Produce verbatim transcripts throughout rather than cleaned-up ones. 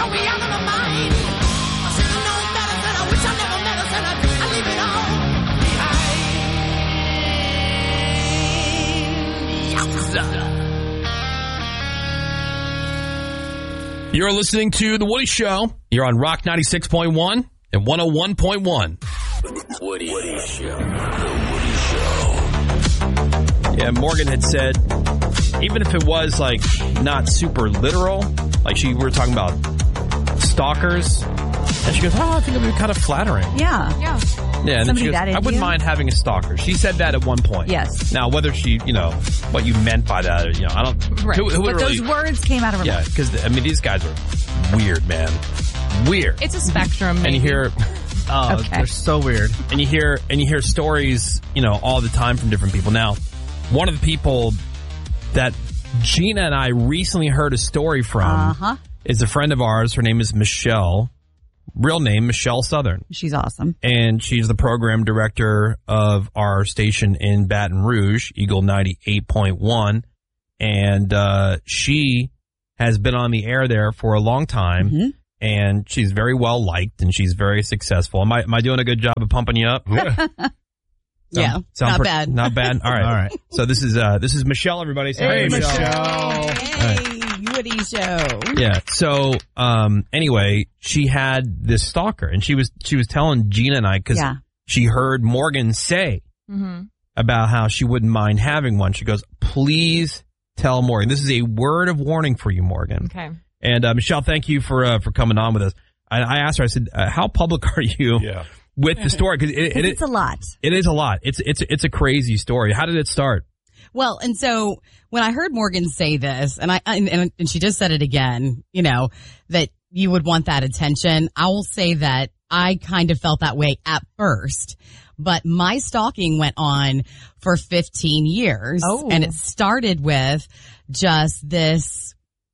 drove me out of my mind. I should have known better, said I wish I never met her, said I, I leave it all behind. Yowza. You're listening to The Woody Show. You're on Rock ninety-six point one and one oh one point one. Woody, Woody Show. The Woody Show. Yeah, Morgan had said, even if it was, like, not super literal, like she we were talking about stalkers, and she goes, oh, I think it would be kind of flattering. Yeah. Yeah. Yeah, and then she goes, that I wouldn't you? mind having a stalker. She said that at one point. Yes. Now, whether she, you know, what you meant by that, or, you know, I don't... Right. Who, who would But really, those words came out of her yeah, mouth. because, I mean, these guys are weird, man. Weird. It's a spectrum, maybe. And you hear... Oh, Okay. they're so weird. And you hear and you hear stories, you know, all the time from different people. Now, one of the people that Gina and I recently heard a story from Uh-huh. is a friend of ours. Her name is Michelle. Real name, Michelle Southern. She's awesome. And she's the program director of our station in Baton Rouge, Eagle ninety-eight point one. And uh, she has been on the air there for a long time. Mm-hmm. And she's very well liked, and she's very successful. Am I am I doing a good job of pumping you up? Yeah, Sound not pre- bad. Not bad. All right. All right. So this is uh this is Michelle. Everybody, say Hey, hi, Michelle. Hey, Woody Show. Yeah. So um anyway, she had this stalker, and she was she was telling Gina and I because Yeah. she heard Morgan say Mm-hmm. about how she wouldn't mind having one. She goes, "Please tell Morgan. This is a word of warning for you, Morgan." Okay. And uh, Michelle, thank you for uh, for coming on with us. I, I asked her. I said, uh, "How public are you Yeah. with the story?" Because it, it, It's a lot. it is a lot. It's it's it's a crazy story. How did it start? Well, and so when I heard Morgan say this, and I and, and, and she just said it again, you know, that you would want that attention. I will say that I kind of felt that way at first, but my stalking went on for fifteen years, Oh. and it started with just this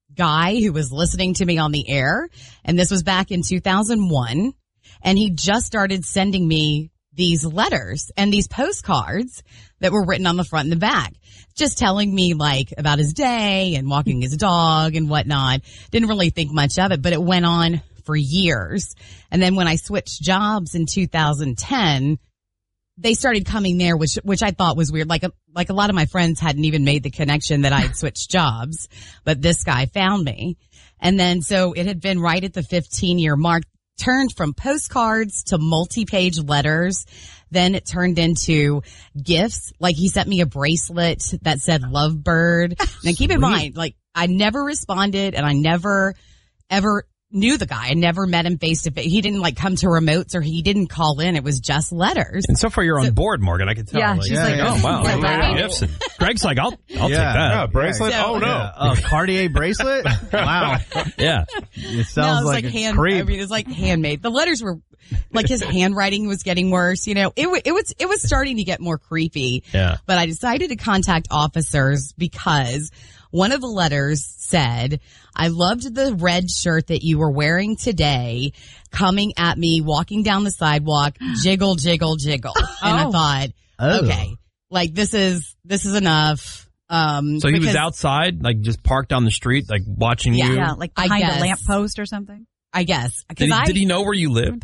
guy who was listening to me on the air, and this was back in two thousand one, and he just started sending me these letters and these postcards that were written on the front and the back, just telling me like about his day and walking his dog and whatnot. Didn't really think much of it, but it went on for years. And then when I switched jobs in two thousand ten, they started coming there, which which I thought was weird. Like a, like a lot of my friends hadn't even made the connection that I had switched jobs, but this guy found me. And then so it had been right at the fifteen year mark, turned from postcards to multi-page letters. Then it turned into gifts. Like he sent me a bracelet that said Lovebird. Now keep in mind, like I never responded and I never ever knew the guy. I never met him face to face. He didn't like come to remotes or he didn't call in. It was just letters. And so far you're on board, Morgan. I can tell. Yeah, Like, she's Yeah, like, yeah. oh wow, Yeah, like, wow. gifts. And Greg's like, I'll I'll Yeah. take that. Yeah, bracelet? So- oh, no. Yeah. A Cartier bracelet? Wow. Yeah. It No, sounds it was like, like a hand. creep. I mean, it's like handmade. The letters were like his handwriting was getting worse. You know, it wa- it was it was starting to get more creepy. Yeah. But I decided to contact officers because one of the letters said, "I loved the red shirt that you were wearing today, coming at me, walking down the sidewalk, jiggle, jiggle, jiggle." And I Oh. thought, Oh. okay, like this is this is enough. Um, So he was because outside, like just parked on the street, like watching Yeah. you. Yeah, like I behind guess. a lamppost or something. I guess Did because he, I did he know where you lived?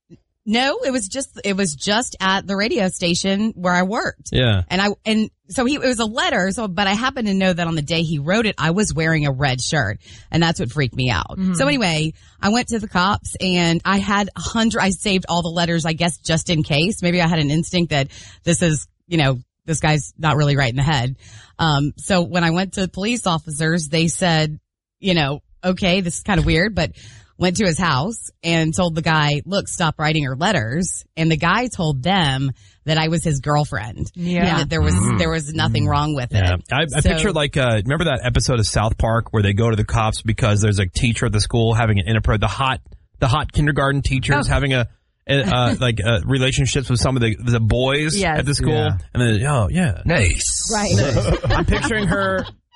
No, it was just it was just at the radio station where I worked. Yeah. And I and so he it was a letter, so but I happened to know that on the day he wrote it, I was wearing a red shirt, and that's what freaked me out. So anyway, I went to the cops and I had a hundred I saved all the letters, I guess just in case. Maybe I had an instinct that this is, you know, this guy's not really right in the head. Um so when I went to police officers, they said, you know, okay, this is kind of weird, but went to his house and told the guy, look, stop writing her letters. And the guy told them that I was his girlfriend. Yeah. And that there was, there was nothing wrong with Yeah. it. I, I So- picture like, uh, remember that episode of South Park where they go to the cops because there's a teacher at the school having an inappropriate, the hot, the hot kindergarten teachers Oh. having a, uh, like, uh, relationships with some of the, the boys Yes. at the school. Yeah. And then, oh, yeah. Nice. Right. I'm picturing her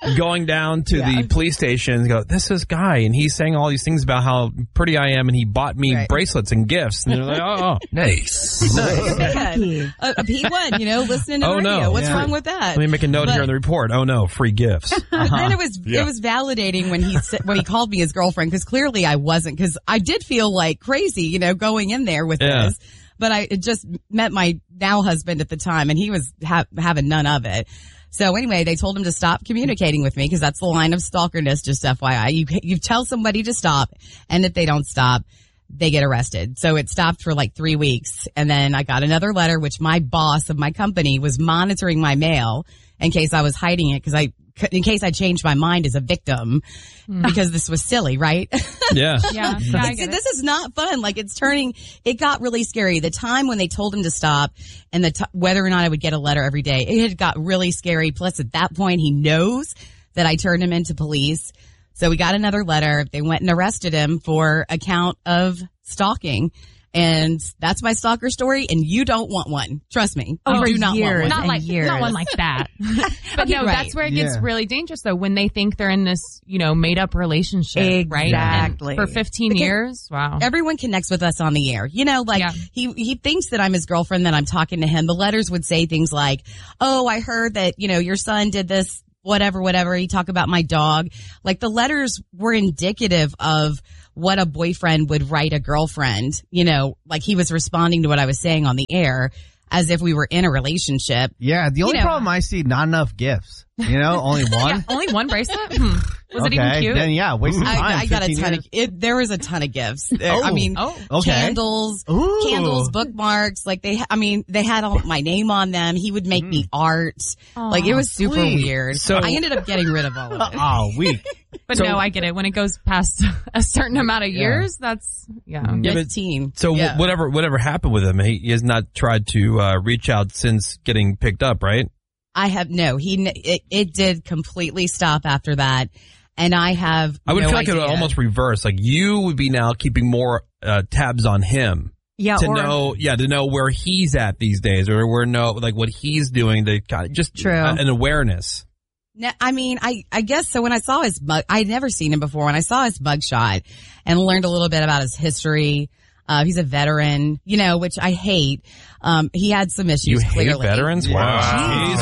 going down to Yeah. the police station and go, this is Guy, and he's saying all these things about how pretty I am, and he bought me Right. bracelets and gifts. And they're like, oh, Nice. Good. A, a P one, you know, listening to Oh, the radio. no. What's Yeah. wrong with that? let me make a note But- here in the report. Oh no, free gifts. But then it was Yeah. it was validating when he said, when he called me his girlfriend, because clearly I wasn't, because I did feel like crazy, you know, going in there with Yeah. this. But I had just met my now husband at the time, and he was ha- having none of it. So anyway, they told him to stop communicating with me, because that's the line of stalkerness. Just F Y I, you you tell somebody to stop, and if they don't stop, they get arrested. So it stopped for like three weeks. And then I got another letter, which my boss of my company was monitoring my mail in case I was hiding it, because I, in case I changed my mind as a victim, because this was silly, right? Yeah. Yeah, yeah, I It's- get it. this is not fun. Like, it's turning, it got really scary. The time when they told him to stop, and the t- whether or not I would get a letter every day, it had got really scary. Plus at that point, he knows that I turned him into police. So we got another letter. They went and arrested him for a count of stalking. And that's my stalker story, and you don't want one. Trust me. You Oh, do not years. want one. Not and like years. not one like that. But no, Right. that's where it gets Yeah. really dangerous though, when they think they're in this, you know, made up relationship, right? Exactly. And for fifteen Because years. Wow. Everyone connects with us on the air. You know, like Yeah. he, he thinks that I'm his girlfriend, that I'm talking to him. The letters would say things like, oh, I heard that, you know, your son did this, whatever, whatever. He talk about my dog. Like, the letters were indicative of what a boyfriend would write a girlfriend. You know, like he was responding to what I was saying on the air as if we were in a relationship. Yeah, the only know- problem I see, not enough gifts. You know, only one. Yeah, only one bracelet? Hmm. Was it okay, even cute? then yeah, waste of time. I, I got a fifteen ton years. of, it, there was a ton of gifts. There- Oh. I mean, Oh. Okay. candles, Ooh. candles, bookmarks. Like they, ha- I mean, they had all my name on them. He would make me art. Like, it was super sweet. weird. So- I ended up getting rid of all of it. Oh, weak. But So- no, I get it. When it goes past a certain amount of years, that's, yeah. Yeah, but- fifteen. So Yeah. wh- whatever whatever happened with him, he, he has not tried to uh, reach out since getting picked up, right? I have no. He n- it, it did completely stop after that, and I have. I would no feel like it would idea. almost reverse. Like you would be now keeping more uh, tabs on him Yeah, to or know, yeah, to know where he's at these days, or where know like what he's doing. To kind of just True. uh, an awareness. No, I mean, I, I guess so. When I saw his mug, I'd never seen him before. When I saw his mugshot and learned a little bit about his history, uh, he's a veteran, you know, which I hate. Um, he had some issues. You hate clearly. veterans? Wow. Jeez.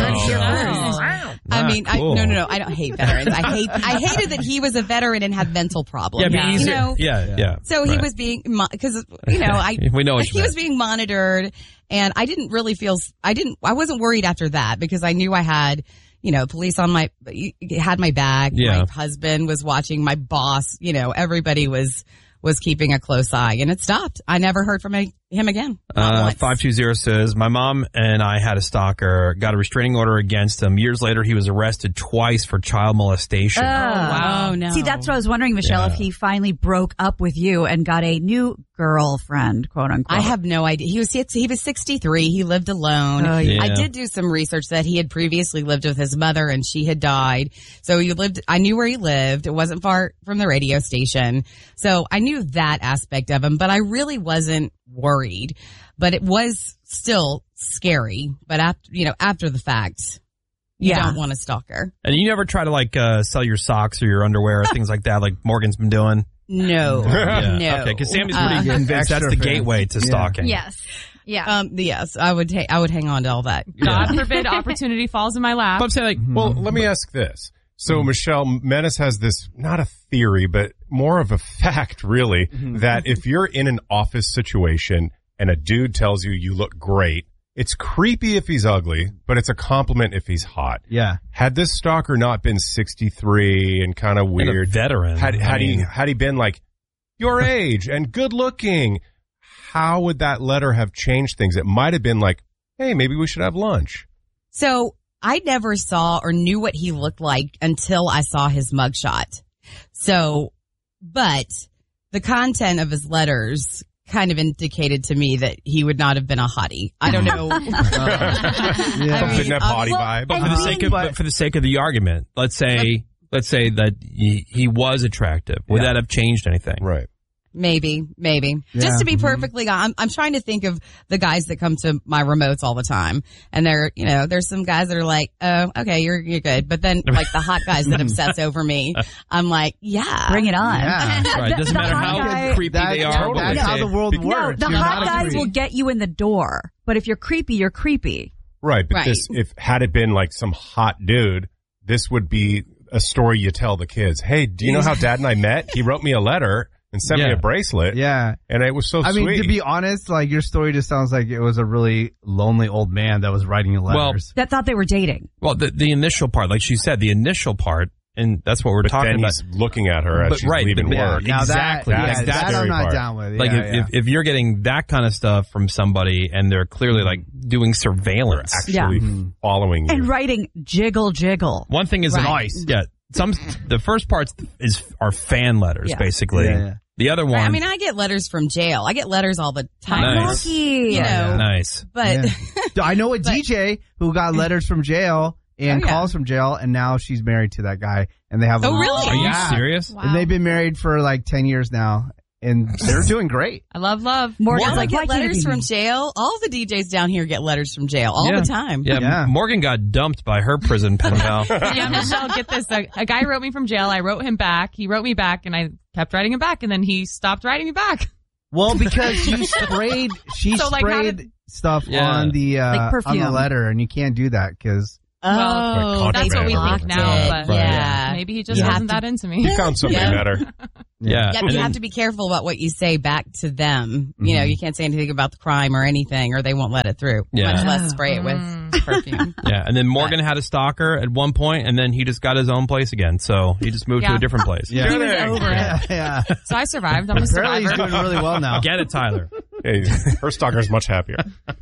Jeez. I Not mean, cool. I, no, no, no. I don't hate veterans. I hate, I hated that he was a veteran and had mental problems. Yeah, be you easier. know, yeah, yeah. so he Right. was being, because, you know, I, We know what he you was meant. being monitored, and I didn't really feel, I didn't, I wasn't worried after that, because I knew I had, you know, police on my, had my back. Yeah. My husband was watching, my boss, you know, everybody was, was keeping a close eye, and it stopped. I never heard from him again. Not Uh, once. five two zero says, my mom and I had a stalker, got a restraining order against him. Years later, he was arrested twice for child molestation. wow. Oh, no. See, that's what I was wondering, Michelle, Yeah. if he finally broke up with you and got a new girlfriend, quote unquote. I have no idea. He was he was sixty-three. He lived alone. Oh, yeah. I Yeah. did do some research that he had previously lived with his mother, and she had died. So he lived. I knew where he lived. It wasn't far from the radio station, so I knew that aspect of him. But I really wasn't worried. But it was still scary. But after you know, after the fact, you Yeah. don't want a stalker. And you never try to like uh, sell your socks or your underwear or things like that, like Morgan's been doing. No, Yeah. no. Okay, because Sammy's Uh, pretty convinced that's Extra the fan. gateway to Yeah. stalking. Yes. Yeah. Um, yes, I would. Ta- I would hang on to all that. God forbid opportunity falls in my lap. But I'm saying, like, well, let me ask this. So, Michelle, Menace has this, not a theory, but more of a fact, really, that if you're in an office situation and a dude tells you you look great, it's creepy if he's ugly, but it's a compliment if he's hot. Yeah. Had this stalker not been sixty-three and kind of And a weird, veteran. had, I had he, mean, had he been like your age and good looking, how would that letter have changed things? It might have been like, hey, maybe we should have lunch. So I never saw or knew what he looked like until I saw his mugshot. So, but the content of his letters kind of indicated to me that he would not have been a hottie. I don't know. Yeah. I mean, Didn't have uh, potty well, vibe. but for the sake of but for the sake of the argument, let's say let's say that he, he was attractive. Would Yeah. that have changed anything? Right. Maybe, maybe. Yeah. Just to be Mhm. perfectly honest, I'm, I'm trying to think of the guys that come to my remotes all the time. And they're, you know, there's some guys that are like, oh, okay, you're, you're good. But then like the hot guys that obsess over me, I'm like, yeah. Bring it on. Yeah. Right. Doesn't The matter hot how guy- creepy That- they are. That's but how they- the world No, works. the You're hot not guys creepy. will get you in the door. But if you're creepy, you're creepy. Right, but Right. this, if had it been like some hot dude, this would be a story you tell the kids. Hey, do you know how Dad and I met? He wrote me a letter and sent me Yeah. a bracelet. Yeah. And it was so I sweet. mean, to be honest, like your story just sounds like it was a really lonely old man that was writing you Well, letters. That thought they were dating. Well, the, the initial part, like she said, the initial part, and that's what we're but talking then about. he's looking at her as But she's right, leaving but- work. yeah, now exactly. that, That's yeah, the that scary I'm not part. down with. Like yeah, if, yeah. if if you're getting that kind of stuff from somebody and they're clearly like doing surveillance. Actually Yeah. Mm-hmm. following you. And writing jiggle jiggle. One thing is Right. nice. Yeah. Some the first parts is are fan letters Yeah. basically. Yeah, yeah. The other one, Right, I mean, I get letters from jail. I get letters all the time. Nice. Lucky. You know, nice. but Yeah. I know a But- D J who got letters from jail and Oh, yeah. calls from jail, and now she's married to that guy, and they have. Oh, a, really? Are you Yeah. serious? Wow. And they've been married for like ten years now, and they're doing great. I love love. Morgan's Y'all like, why get can't it letters be from me? jail. All the D Js down here get letters from jail all Yeah. the time. Yeah, Yeah. Morgan got dumped by her prison pen pal. Yeah, Michelle, get this. A, a guy wrote me from jail. I wrote him back. He wrote me back, and I kept writing him back, and then he stopped writing me back. Well, because you sprayed, she So, like, how sprayed did- stuff Yeah. on the uh, Like on perfume. the letter, and you can't do that because. Oh, Like That's what we contraband. think now, but yeah. maybe he just You have wasn't to- that into me. He found something Yeah. better. Yeah. Yeah, And you then- have to be careful about what you say back to them. You know, Mhm. you can't say anything about the crime or anything, or they won't let it through. Yeah. Much less spray it with Mm. perfume. Yeah, and then Morgan had a stalker at one point, and then he just got his own place again. So he just moved to Yeah. a different place. Yeah. He was over Yeah, it. yeah. So I survived. I'm a Apparently, he's survivor. doing really well now. Get it, Tyler. Hey, her stalker's much happier.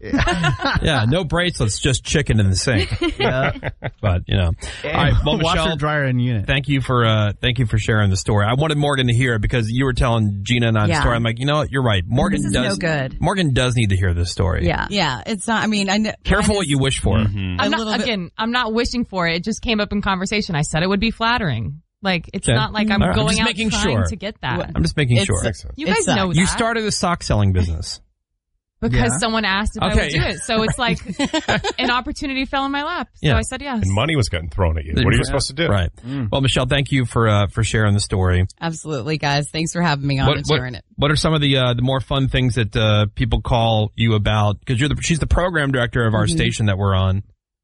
Yeah, no bracelets, just chicken in the sink. Yeah. But you know, all right. Well, Washer, Michelle, dryer, and unit. thank you for uh, thank you for sharing the story. I wanted Morgan to hear it because you were telling Gina and I the Yeah. story. I'm like, you know what? You're right. Morgan This is does no good. Morgan does need to hear this story. Yeah. Yeah, it's not. I mean, I know. Careful mine what is you wish for. Mm-hmm. I'm a not, little bit- again, I'm not wishing for it. It just came up in conversation. I said it would be flattering. Like, it's Okay. not like I'm All right, I'm going just out making trying sure. to get that. I'm just making It's- sure. Makes sense. You It guys sucks. know that. You started a sock selling business. because Yeah. someone asked if I Okay. would do it. So it's like an opportunity fell in my lap. So Yeah. I said yes. And money was getting thrown at you. What are you supposed to do? Right. Well, Michelle, thank you for uh, for sharing the story. Absolutely, guys. Thanks for having me on What, and what, sharing it. what are some of the uh, the more fun things that uh, people call you about? Because you're the she's the program director of our Mm-hmm. station that we're on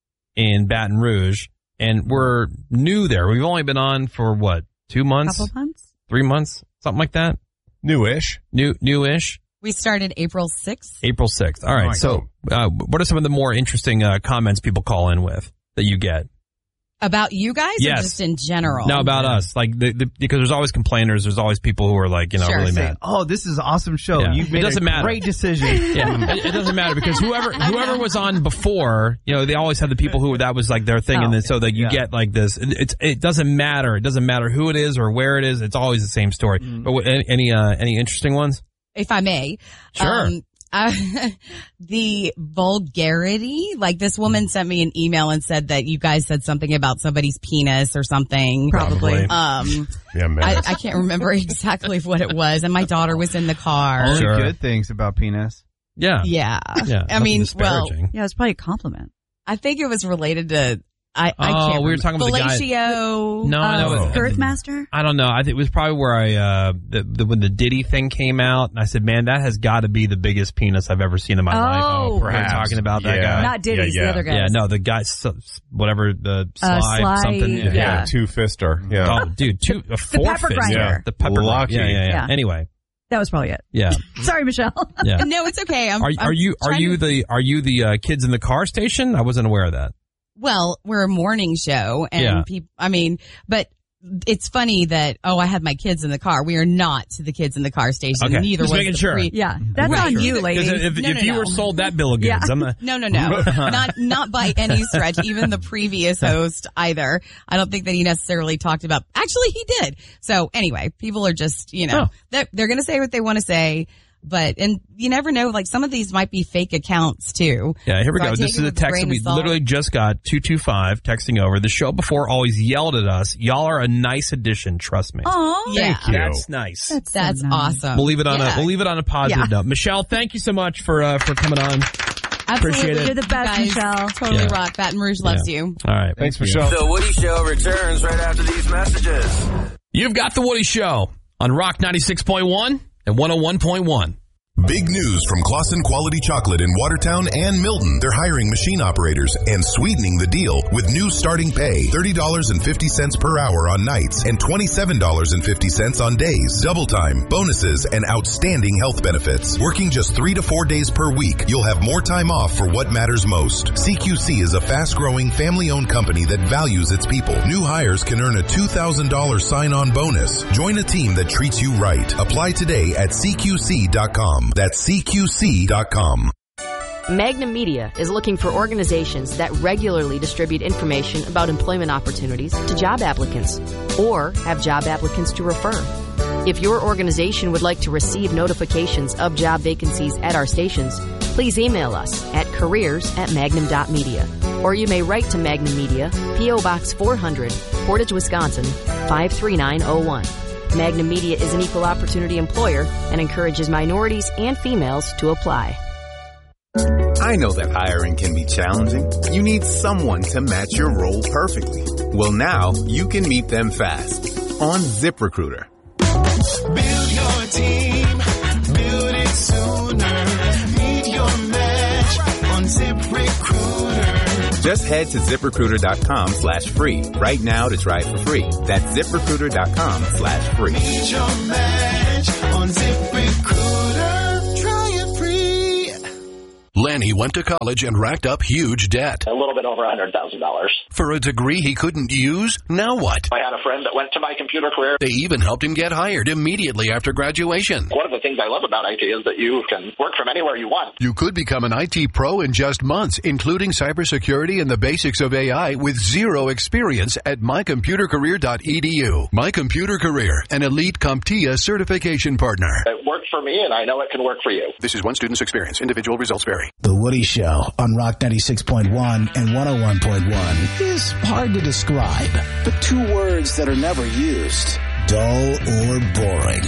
in Baton Rouge, and we're new there. We've only been on for what, two months, Couple months? three months, something like that. Newish. New newish. We started April sixth. April sixth. All right. Right. So, uh, what are some of the more interesting uh, comments people call in with that you get? About you guys Yes. or just in general? No, about us. Like, the, the, because there's always complainers. There's always people who are like, you know, Sure. really Say, mad. oh, this is an awesome show. Yeah. You've It made doesn't a matter. great decision. Yeah, it, it doesn't matter because whoever whoever was on before, you know, they always had the people who that was like their thing, and then so that you Yeah. get like this. It, it's it doesn't matter. It doesn't matter who it is or where it is. It's always the same story. But what, any any, uh, any interesting ones? If I may. Sure. Um, I, the vulgarity, like this woman sent me an email and said that you guys said something about somebody's penis or something. Probably. Um, Yeah, man. I, I can't remember exactly what it was, and my daughter was in the car. Only Sure. good things about penis. Yeah, Yeah. yeah. I mean, nothing well, disparaging. Yeah, it's probably a compliment. I think it was related to. I, I Oh, can't we were remember. talking about the guy- Fellatio. No, I know. Uh, it- Girthmaster? I don't know. I think it was probably where I uh the, the when the Diddy thing came out, and I said, "Man, that has got to be the biggest penis I've ever seen in my life." Oh. We're talking about that Yeah. guy. Not Diddy's, Yeah, the yeah. other guy. Yeah, no, the guy, s- whatever the Uh, slide, Sly, something. yeah, yeah. two fister. Yeah. Oh, dude, two a four pepper fist. grinder. Yeah, the pepper Lucky. grinder. Yeah, yeah, yeah, Yeah. Anyway, That was probably it. yeah, Sorry, Michelle. yeah. No, it's okay. I'm, Are I'm are you are trying you to- the are you the uh, kids in the car station? I wasn't aware of that. Well, we're a morning show, and Yeah. people. I mean, but it's funny that oh, I had my kids in the car. We are not the kids in the car station. Okay. Neither Just was making the sure. pre- Yeah, that's Right. on you, Sure. lady. Because if, No, if no, you no. were sold that bill of goods, Yeah. I'm not. No, no, no, not not by any stretch. Even the previous host either. I don't think that he necessarily talked about. Actually, he did. So anyway, people are just you know Oh. they're, they're going to say what they want to say. But, and you never know, like some of these might be fake accounts too. Yeah, here we So I go. take This it is a with a text grain that we of salt. literally just got, two two five, texting over. The show before always yelled at us. Y'all are a nice addition, trust me. Oh, Yeah. Thank you. That's nice. that's, so That's nice. awesome. We'll leave it on Yeah. a we'll leave it on a positive Yeah. note. Michelle, thank you so much for uh, for coming on. Appreciate Absolutely. it. You're the best, Guys, Michelle. Totally Yeah. rock. Baton Rouge loves Yeah. you. All right. Thanks, thank you. Michelle. The Woody Show returns right after these messages. You've got the Woody Show on Rock ninety-six point one and one oh one point one. Big news from Clausen Quality Chocolate in Watertown and Milton. They're hiring machine operators and sweetening the deal with new starting pay, thirty dollars and fifty cents per hour on nights and twenty-seven dollars and fifty cents on days. Double time, bonuses, and outstanding health benefits. Working just three to four days per week, you'll have more time off for what matters most. C Q C is a fast-growing, family-owned company that values its people. New hires can earn a two thousand dollars sign-on bonus. Join a team that treats you right. Apply today at C Q C dot com. That's C Q C dot com. Magnum Media is looking for organizations that regularly distribute information about employment opportunities to job applicants or have job applicants to refer. If your organization would like to receive notifications of job vacancies at our stations, please email us at careers at magnum dot media. Or you may write to Magnum Media, P O Box four hundred, Portage, Wisconsin, five three nine oh one. Magnum Media is an equal opportunity employer and encourages minorities and females to apply. I know that hiring can be challenging. You need someone to match your role perfectly. Well, now you can meet them fast on ZipRecruiter. Build your team, build it sooner. Meet your match on ZipRecruiter. Just head to ZipRecruiter.com slash free right now to try it for free. That's ZipRecruiter.com slash free. Meet your match on ZipRecruiter. Try it free. Lanny went to college and racked up huge debt. A little bit over one hundred thousand dollars. For a degree he couldn't use? Now what? I had a friend that went to my computer career. They even helped him get hired immediately after graduation. One of the things I love about I T is that you can work from anywhere you want. You could become an I T pro in just months, including cybersecurity and the basics of A I with zero experience at my computer career dot e d u. My Computer Career, an elite CompTIA certification partner. It worked for me, and I know it can work for you. This is one student's experience. Individual results vary. The Woody Show on Rock ninety-six point one and one oh one point one is hard to describe, but two words that are never used: dull or boring.